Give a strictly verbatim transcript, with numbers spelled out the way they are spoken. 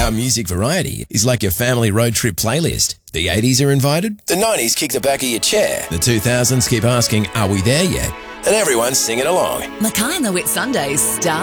Our music variety is like your family road trip playlist. The eighties are invited, the nineties kick the back of your chair, the two thousands keep asking, are we there yet? And everyone's singing along. Mackay and the Whit Sundays start